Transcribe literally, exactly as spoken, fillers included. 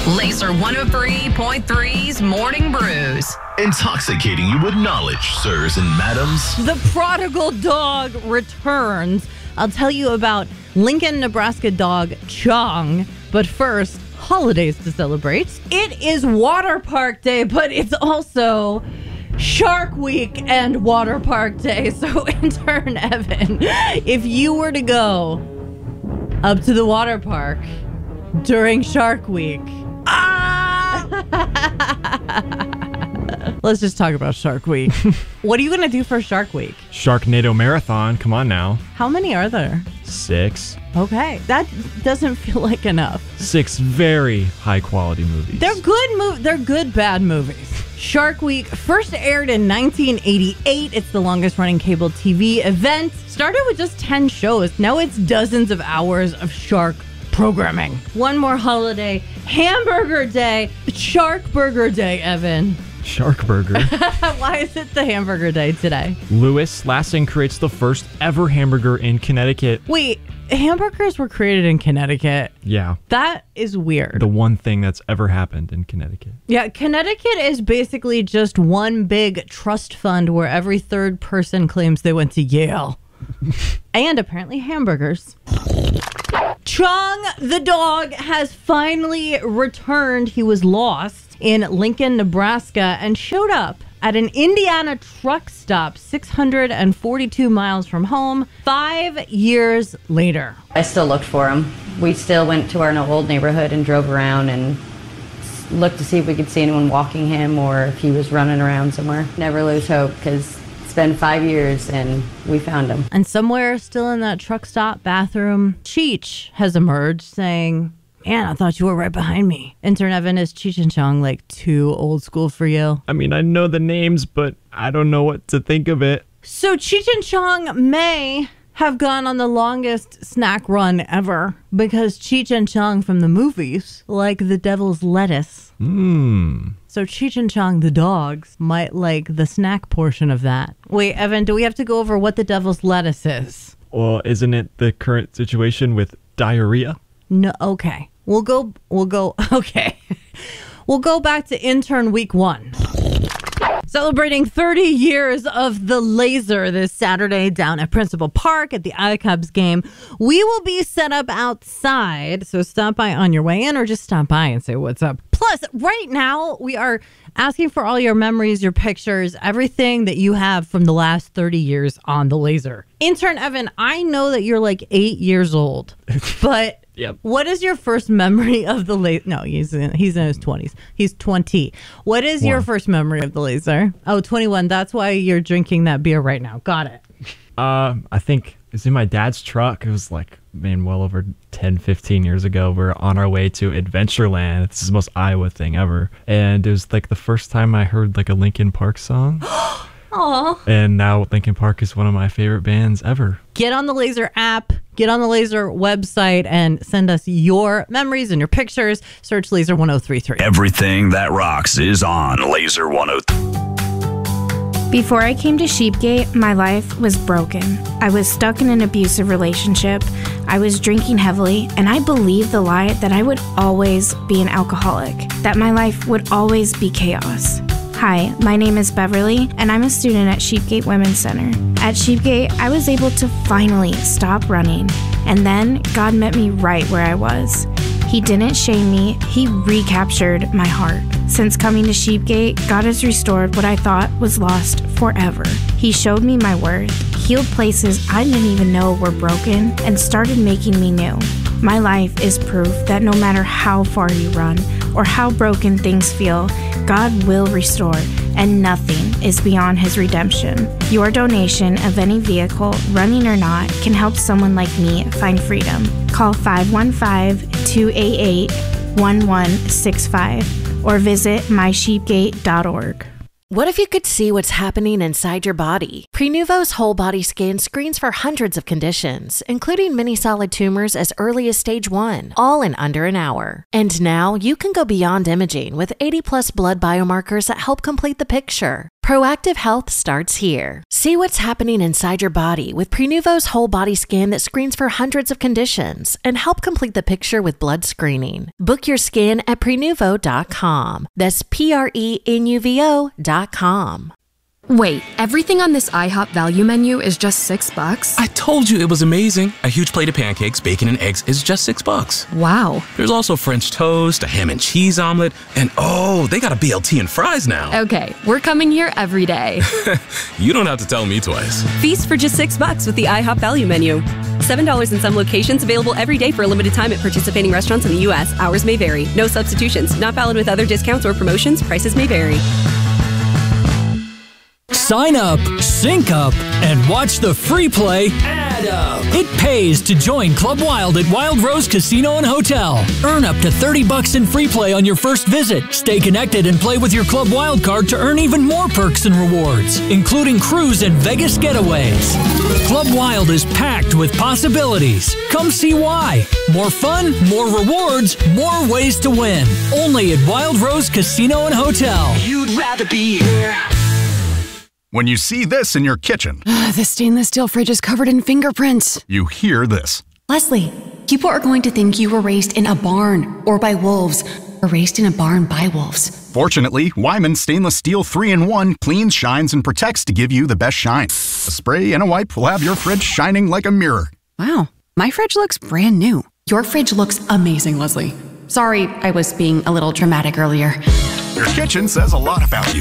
Laser one oh three point three's Morning Brews. Intoxicating you with knowledge, sirs and madams. The prodigal dog returns. I'll tell you about Lincoln, Nebraska dog Chong. But first, holidays to celebrate. It is Water Park Day, but it's also Shark Week and Water Park Day. So intern Evan, if you were to go up to the water park during Shark Week, ah! Let's just talk about Shark Week. What are you going to do for Shark Week? Sharknado Marathon. Come on now. How many are there? Six. Okay. That doesn't feel like enough. Six very high quality movies. They're good mov- They're good bad movies. Shark Week first aired in nineteen eighty-eight. It's the longest running cable T V event. Started with just ten shows. Now it's dozens of hours of shark programming. One more holiday. Hamburger Day. Shark Burger Day, Evan. Shark Burger. Why is it the hamburger day today? Louis Lassing creates the first ever hamburger in Connecticut. Wait, hamburgers were created in Connecticut? Yeah. That is weird. The one thing that's ever happened in Connecticut. Yeah, Connecticut is basically just one big trust fund where every third person claims they went to Yale. And apparently hamburgers. Chong the dog has finally returned. He was lost in Lincoln, Nebraska, and showed up at an Indiana truck stop six hundred forty-two miles from home five years later. I still looked for him. We still went to our old neighborhood and drove around and looked to see if we could see anyone walking him or if he was running around somewhere. Never lose hope, because it's been five years and we found him. And somewhere still in that truck stop bathroom, Cheech has emerged saying, "Man, I thought you were right behind me." Intern Evan, is Cheech and Chong like too old school for you? I mean, I know the names, but I don't know what to think of it. So Cheech and Chong may have gone on the longest snack run ever because Cheech and Chong from the movies like the devil's lettuce. Mmm. So Cheech and Chong, the dogs, might like the snack portion of that. Wait, Evan, do we have to go over what the devil's lettuce is? Well, isn't it the current situation with diarrhea? No, okay. We'll go, we'll go, okay. We'll go back to intern week one. Celebrating thirty years of the Laser this Saturday down at Principal Park at the I-Cubs game. We will be set up outside, so stop by on your way in or just stop by and say what's up. Plus, right now, we are asking for all your memories, your pictures, everything that you have from the last thirty years on the Laser. Intern Evan, I know that you're like eight years old, but... Yep. What is your first memory of the laser? No, he's in, he's in his twenties. He's twenty. What is One. your first memory of the Laser? Oh, twenty-one. That's why you're drinking that beer right now. Got it. Uh, I think it's in my dad's truck. It was like, man, well over ten, fifteen years ago. We're on our way to Adventureland. This is the most Iowa thing ever. And it was like the first time I heard like a Linkin Park song. Aww. And now Linkin Park is one of my favorite bands ever. Get on the Laser app, get on the Laser website, and send us your memories and your pictures. Search Laser one oh three three. Everything that rocks is on Laser one oh three. Before I came to Sheepgate, my life was broken. I was stuck in an abusive relationship. I was drinking heavily, and I believed the lie that I would always be an alcoholic, that my life would always be chaos. Hi, my name is Beverly, and I'm a student at Sheepgate Women's Center. At Sheepgate, I was able to finally stop running, and then God met me right where I was. He didn't shame me, He recaptured my heart. Since coming to Sheepgate, God has restored what I thought was lost forever. He showed me my worth, healed places I didn't even know were broken, and started making me new. My life is proof that no matter how far you run or how broken things feel, God will restore, and nothing is beyond His redemption. Your donation of any vehicle, running or not, can help someone like me find freedom. Call five one five, two eight eight, one one six five or visit my sheepgate dot org. What if you could see what's happening inside your body? Prenuvo's whole body scan screens for hundreds of conditions, including many solid tumors as early as stage one, all in under an hour. And now you can go beyond imaging with eighty plus blood biomarkers that help complete the picture. Proactive health starts here. See what's happening inside your body with Prenuvo's whole body scan that screens for hundreds of conditions and help complete the picture with blood screening. Book your scan at prenuvo dot com. That's P R E N U V O dot com. Wait, everything on this IHOP value menu is just six bucks? I told you it was amazing. A huge plate of pancakes, bacon, and eggs is just six bucks. Wow. There's also French toast, a ham and cheese omelet, and oh, they got a B L T and fries now. Okay, we're coming here every day. You don't have to tell me twice. Feast for just six bucks with the IHOP value menu. seven dollars in some locations, available every day for a limited time at participating restaurants in the U S. Hours may vary. No substitutions. Not valid with other discounts or promotions. Prices may vary. Sign up, sync up, and watch the free play add up. It pays to join Club Wild at Wild Rose Casino and Hotel. Earn up to thirty bucks in free play on your first visit. Stay connected and play with your Club Wild card to earn even more perks and rewards, including cruise and Vegas getaways. Club Wild is packed with possibilities. Come see why. More fun, more rewards, more ways to win. Only at Wild Rose Casino and Hotel. You'd rather be here. When you see this in your kitchen, the stainless steel fridge is covered in fingerprints. You hear this. Leslie, people are going to think you were raised in a barn or by wolves, or raised in a barn by wolves. Fortunately, Wyman Stainless Steel three in one cleans, shines, and protects to give you the best shine. A spray and a wipe will have your fridge shining like a mirror. Wow, my fridge looks brand new. Your fridge looks amazing, Leslie. Sorry, I was being a little dramatic earlier. Your kitchen says a lot about you.